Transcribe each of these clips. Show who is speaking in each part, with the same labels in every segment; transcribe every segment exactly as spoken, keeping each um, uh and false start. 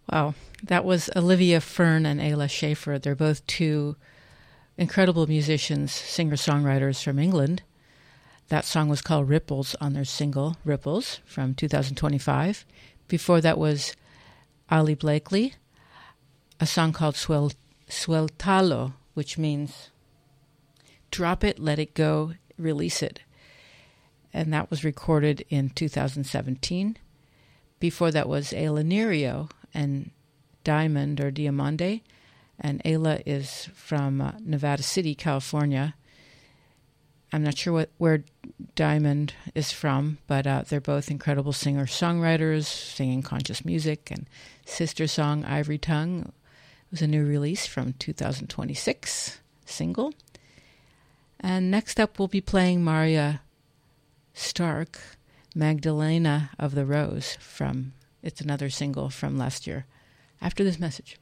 Speaker 1: Wow. That was Olivia Fern and Ayla Schaefer. They're both two incredible musicians, singer-songwriters from England. That song was called Ripples on their single, Ripples, from two thousand twenty-five. Before that was Ali Blakely, a song called Suel, Sueltalo, which means drop it, let it go, release it. And that was recorded in two thousand seventeen. Before that was Ayla Nerio and Diamond or Diamande. And Ayla is from uh, Nevada City, California. I'm not sure what where Diamond is from, but uh, they're both incredible singer-songwriters, singing conscious music. And Sister Song, Ivory Tongue, was a new release from two thousand twenty-six, single. And next up, we'll be playing Maria Stark, Magdalena of the Rose, from, it's another single from last year, after this message.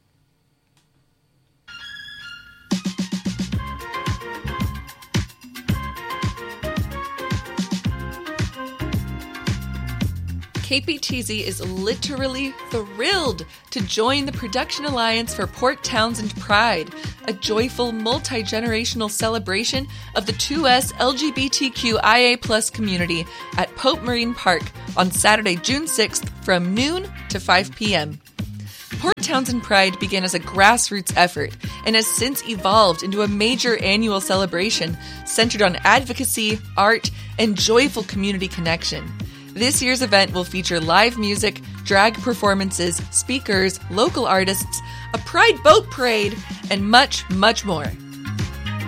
Speaker 2: K P T Z is literally thrilled to join the Production Alliance for Port Townsend Pride, a joyful multi-generational celebration of the two S L G B T Q I A plus community at Pope Marine Park on Saturday, June sixth from noon to five p.m. Port Townsend Pride began as a grassroots effort and has since evolved into a major annual celebration centered on advocacy, art, and joyful community connection. This year's event will feature live music, drag performances, speakers, local artists, a Pride boat parade, and much, much more.